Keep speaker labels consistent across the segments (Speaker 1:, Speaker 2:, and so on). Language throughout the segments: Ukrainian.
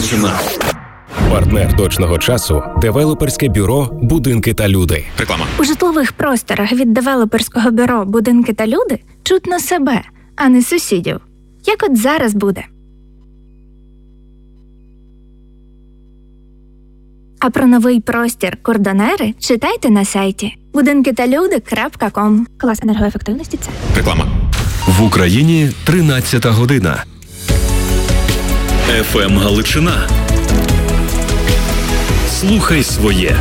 Speaker 1: Галичина.
Speaker 2: Партнер точного часу – девелоперське бюро «Будинки та люди».
Speaker 1: Реклама.
Speaker 3: У житлових просторах від девелоперського бюро «Будинки та люди» чутно себе, а не сусідів. Як от зараз буде. А про новий простір «Кордонери» читайте на сайті budinkitalude.com. Клас енергоефективності – це.
Speaker 1: Реклама.
Speaker 4: В Україні 13 година.
Speaker 1: ФМ Галичина. Слухай своє.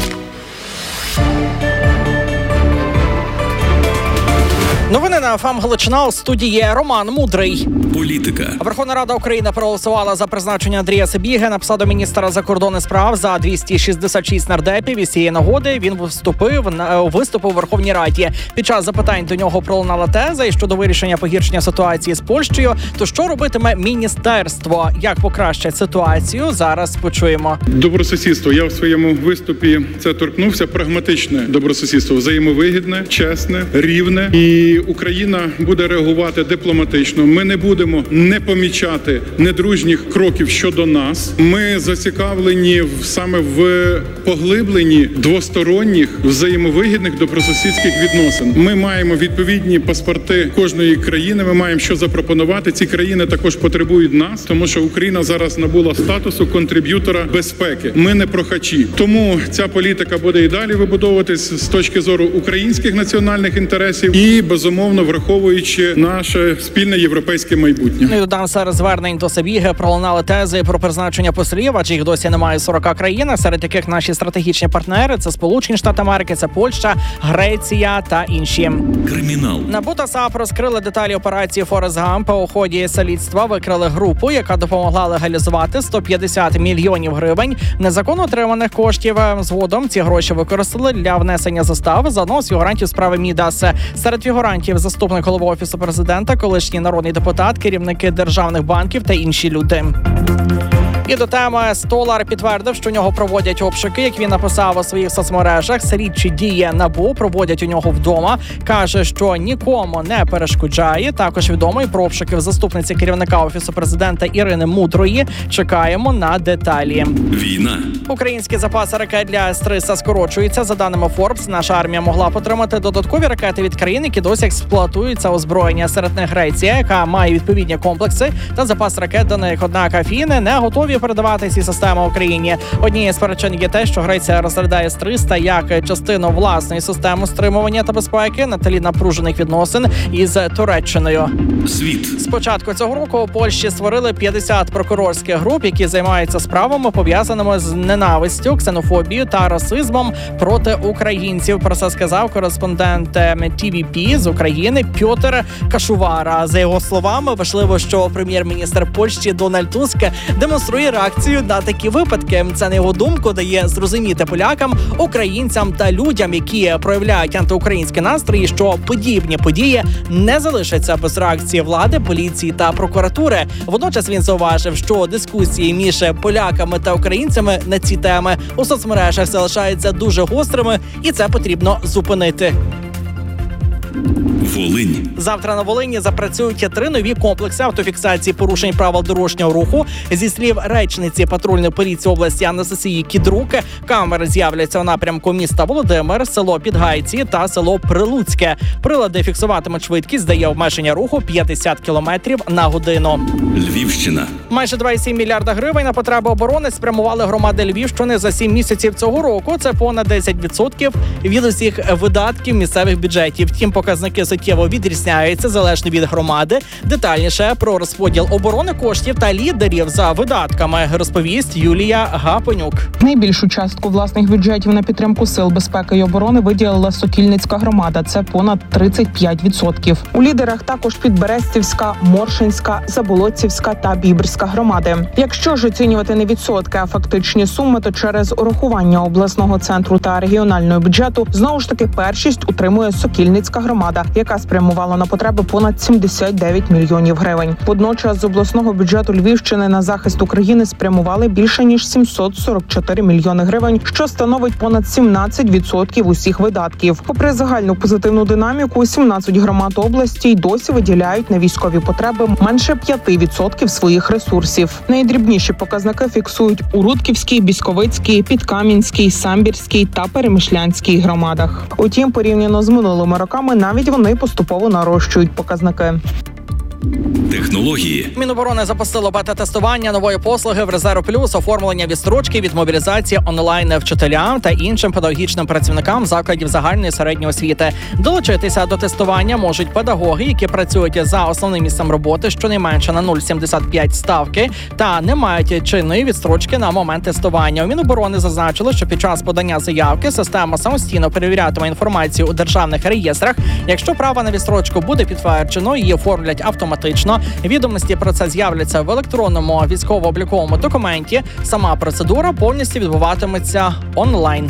Speaker 5: Новини на ФМ Галичина, у студії Роман Мудрий.
Speaker 1: Політика.
Speaker 5: Верховна Рада України проголосувала за призначення Андрія Сибіги на посаду міністра закордонних справ за 266 нардепів. Із цієї нагоди він виступив у Верховній Раді. Під час запитань до нього пролунала теза щодо вирішення погіршення ситуації з Польщею. То що робитиме міністерство? Як покращать ситуацію? Зараз почуємо.
Speaker 6: Добросусідство. Я в своєму виступі це торкнувся. Прагматичне добросусідство, взаємовигідне, чесне, рівне. І Україна буде реагувати дипломатично. Ми не будемо не помічати недружніх кроків щодо нас. Ми зацікавлені саме в поглибленні двосторонніх взаємовигідних добросусідських відносин. Ми маємо відповідні паспорти кожної країни. Ми маємо що запропонувати. Ці країни також потребують нас, тому що Україна зараз набула статусу контриб'ютора безпеки. Ми не прохачі. Тому ця політика буде і далі вибудовуватись з точки зору українських національних інтересів і, безумовно, враховуючи наше спільне європейське майбутнє.
Speaker 5: Ну і додам, серед звернень до Сибіги пролунали тези про призначення послів, адже їх досі немає 40 країн, серед яких наші стратегічні партнери – це Сполучені Штати Америки, це Польща, Греція та інші.
Speaker 1: Кримінал.
Speaker 5: НАБУ та САП розкрили деталі операції «Форест Гамп». У ході слідства викрили групу, яка допомогла легалізувати 150 мільйонів гривень незаконно отриманих коштів. Згодом ці гроші використали для внесення застав за одного з фігурантів справи Мідас. Серед фігурантів заступник голови Офісу президента, колишній народний депутат, керівники державних банків та інші люди. І до теми Столар підтвердив, що у нього проводять обшуки. Як він написав у своїх соцмережах, слідчі дії НАБУ проводять у нього вдома. Каже, що нікому не перешкоджає. Також відомо і про обшуки в заступниці керівника Офісу президента Ірини Мудрої. Чекаємо на деталі.
Speaker 1: Війна.
Speaker 5: Українські запаси ракет для С-300 скорочуються. За даними Forbes, наша армія могла потримати додаткові ракети від країн, які досі експлуатуються озброєння. Серед них Греція, яка має відповідні комплекси та запас ракет до них. Однак Афіни не готові передавати ці системи Україні. Однією з причин є те, що Греція розглядає С-300 як частину власної системи стримування та безпеки на тлі напружених відносин із Туреччиною.
Speaker 1: Світ.
Speaker 5: З початку цього року у Польщі створили 50 прокурорських груп, які займаються справами, пов'язаними з ненавистю, ксенофобією та расизмом проти українців. Про це сказав кореспондент TVP з України Пьотр Кашувара. За його словами, важливо, що прем'єр-міністр Польщі Дональд Туск демонструє реакцію на такі випадки. Це, на його думку, дає зрозуміти полякам, українцям та людям, які проявляють антиукраїнські настрої, що подібні події не залишаться без реакції влади, поліції та прокуратури. Водночас він зауважив, що дискусії між поляками та українцями на ці теми у соцмережах залишаються дуже гострими, і це потрібно зупинити.
Speaker 1: Волинь.
Speaker 5: Завтра на Волині запрацюють 3 нові комплекси автофіксації порушень правил дорожнього руху. Зі слів речниці патрульної поліції області Анастасії Кідрук, камери з'являться у напрямку міста Володимир, село Підгайці та село Прилуцьке. Прилади фіксуватимуть швидкість, дає обмеження руху 50 км на годину.
Speaker 1: Львівщина.
Speaker 5: Майже 2,7 мільярда гривень на потреби оборони спрямували громади Львівщини за 7 місяців цього року. Це понад 10% від усіх видатків місцевих бюджетів. Втім, показники суттєво відрізняються залежно від громади. Детальніше про розподіл оборони коштів та лідерів за видатками розповість Юлія Гапонюк.
Speaker 7: Найбільшу частку власних бюджетів на підтримку сил безпеки і оборони виділила Сокільницька громада. Це понад 35%. У лідерах також Підберестівська, Моршинська, Заболотцівська та Бібрська громади. Якщо ж оцінювати не відсотки, а фактичні суми, то через урахування обласного центру та регіонального бюджету знову ж таки першість утримує Сокільницька громада, яка яка спрямувала на потреби понад 79 мільйонів гривень. Водночас з обласного бюджету Львівщини на захист України спрямували більше ніж 744 мільйони гривень, що становить понад 17% усіх видатків. Попри загальну позитивну динаміку, 17 громад області й досі виділяють на військові потреби менше 5% своїх ресурсів. Найдрібніші показники фіксують у Рудківській, Бісковицькій, Підкам'янській, Самбірській та Перемишлянській громадах. Утім, порівняно з минулими роками, навіть вони поступово нарощують показники.
Speaker 1: Технології.
Speaker 5: Міноборони запустило бета-тестування нової послуги в Резерв Плюс, оформлення відстрочки від мобілізації онлайн вчителям та іншим педагогічним працівникам закладів загальної середньої освіти. Долучитися до тестування можуть педагоги, які працюють за основним місцем роботи щонайменше на 0,75 ставки та не мають чинної відстрочки на момент тестування. У Міноборони зазначили, що під час подання заявки система самостійно перевірятиме інформацію у державних реєстрах. Якщо право на відстрочку буде підтверджено, її оформлять автоматично. Відомості про це з'являться в електронному військово-обліковому документі. Сама процедура повністю відбуватиметься онлайн.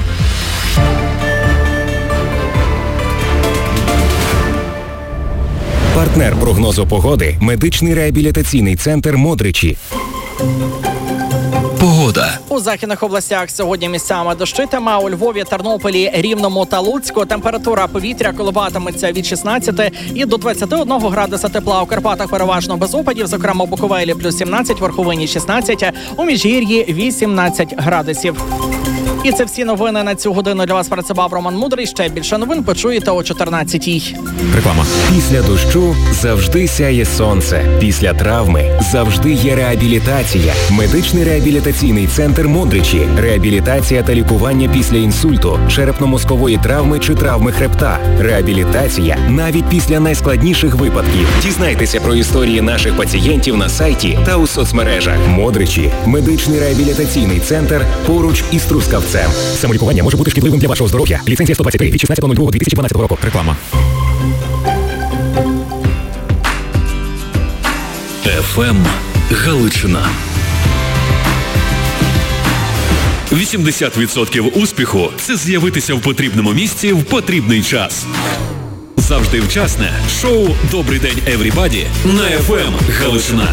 Speaker 2: Партнер прогнозу погоди – медичний реабілітаційний центр «Модричі».
Speaker 4: Погода.
Speaker 5: У західних областях сьогодні місцями дощитиме. У Львові, Тернополі, Рівному та Луцьку температура повітря коливатиметься від 16 і до 21 градуса тепла. У Карпатах переважно без опадів, зокрема у Буковелі плюс 17, в Верховині 16, у Міжгір'ї 18 градусів. І це всі новини на цю годину. Для вас працював Роман Мудрий. Ще більше новин почуєте о 14-й.
Speaker 2: Реклама. Після дощу завжди сяє сонце. Після травми завжди є реабілітація. Медичний реабілітаційний центр «Модричі». Реабілітація та лікування після інсульту, черепно-мозкової травми чи травми хребта. Реабілітація навіть після найскладніших випадків. Дізнайтеся про історії наших пацієнтів на сайті та у соцмережах. «Модричі» – медичний реабілітаційний центр поруч із Трускавцем. Самолікування може бути шкідливим для вашого здоров'я. Ліцензія 123 від 16.02.2012 року. Реклама.
Speaker 1: ФМ Галичина. 80% успіху – це з'явитися в потрібному місці в потрібний час. Завжди вчасне шоу «Добрий день, Еврібаді» на ФМ Галичина.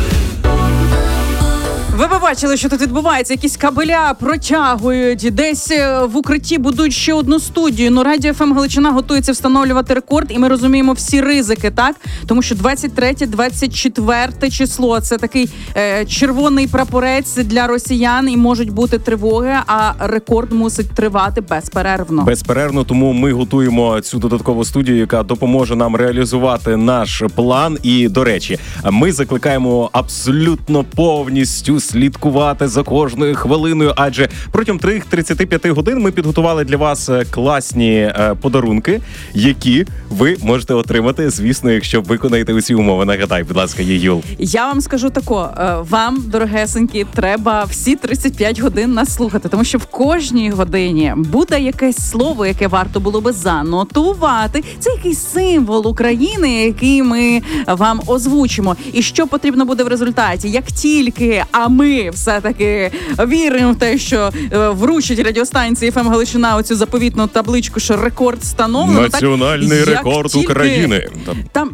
Speaker 8: Ви б бачили, що тут відбувається. Якісь кабеля протягують, десь в укритті будують ще одну студію. Ну, Радіо ФМ Галичина готується встановлювати рекорд, і ми розуміємо всі ризики, так? Тому що 23-24 число – це такий червоний прапорець для росіян, і можуть бути тривоги, а рекорд мусить тривати безперервно.
Speaker 9: Безперервно, тому ми готуємо цю додаткову студію, яка допоможе нам реалізувати наш план. І, до речі, ми закликаємо абсолютно повністю слідкувати за кожною хвилиною, адже протягом 35 годин ми підготували для вас класні подарунки, які ви можете отримати, звісно, якщо виконаєте усі умови. Нагадай, будь ласка, Юл.
Speaker 8: Я вам скажу тако, вам, дорогесенькі, треба всі 35 годин нас слухати, тому що в кожній годині буде якесь слово, яке варто було би занотувати. Це якийсь символ України, який ми вам озвучимо. І що потрібно буде в результаті? Як тільки, а ми все-таки віримо в те, що вручить радіостанції ФМ Галичина оцю заповітну табличку, що рекорд встановлено.
Speaker 9: Національний рекорд тільки... України.
Speaker 8: Там,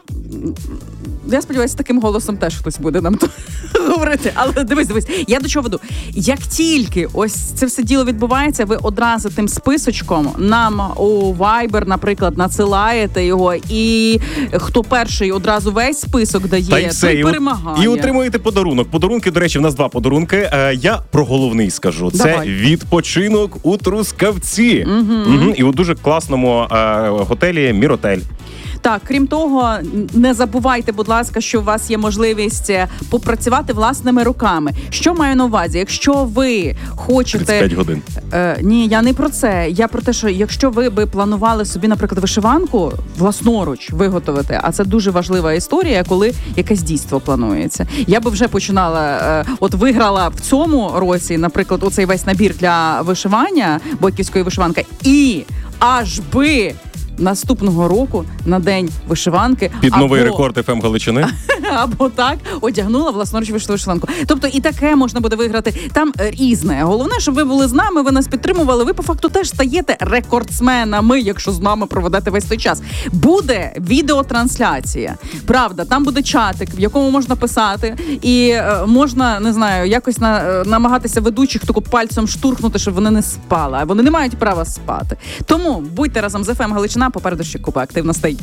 Speaker 8: я сподіваюся, таким голосом теж хтось буде нам говорити. Але дивись, я до чого веду. Як тільки ось це все діло відбувається, ви одразу тим списочком нам у Viber, наприклад, надсилаєте його, і хто перший одразу весь список дає, той перемагає.
Speaker 9: І отримуєте подарунок. Подарунки, до речі, в нас два подарунки. Я про головний скажу. Це
Speaker 8: Давай.
Speaker 9: відпочинок у Трускавці. І у дуже класному готелі «Міротель».
Speaker 8: Так, крім того, не забувайте, будь ласка, що у вас є можливість попрацювати власними руками. Що маю на увазі? Якщо ви хочете...
Speaker 9: 35 годин.
Speaker 8: Ні, я не про це. Я про те, що якщо ви би планували собі, наприклад, вишиванку власноруч виготовити, а це дуже важлива історія, коли якесь дійство планується. Я би вже починала, виграла в цьому році, наприклад, оцей весь набір для вишивання, бойківської вишиванки, і аж би наступного року на день вишиванки
Speaker 9: під новий рекорд ФМ Галичини
Speaker 8: або так одягнула власноруч вишиванку. Тобто і таке можна буде виграти. Там різне. Головне, щоб ви були з нами, ви нас підтримували. Ви по факту теж стаєте рекордсменами, якщо з нами проведете весь цей час. Буде відеотрансляція. Правда, там буде чатик, в якому можна писати, і можна, не знаю, якось намагатися ведучих таку пальцем штурхнути, щоб вони не спали. А вони не мають права спати. Тому будьте разом з FM Галичина, попереду ще купа активностей.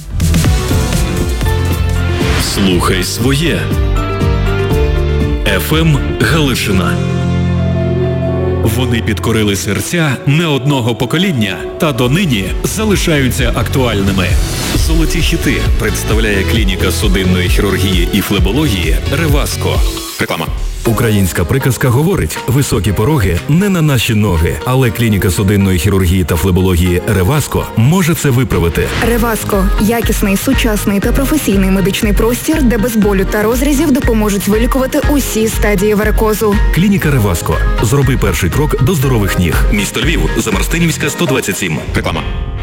Speaker 1: Слухай своє. FM Галичина. Вони підкорили серця не одного покоління та донині залишаються актуальними. Золоті хіти представляє клініка судинної хірургії і флебології «Реваско». Реклама.
Speaker 4: Українська приказка говорить: високі пороги не на наші ноги, але клініка судинної хірургії та флебології «Реваско» може це виправити.
Speaker 10: «Реваско» – якісний, сучасний та професійний медичний простір, де без болю та розрізів допоможуть вилікувати усі стадії варикозу.
Speaker 4: Клініка «Реваско». Зроби перший крок до здорових ніг.
Speaker 1: Місто Львів, Замарстинівська, 127. Реклама.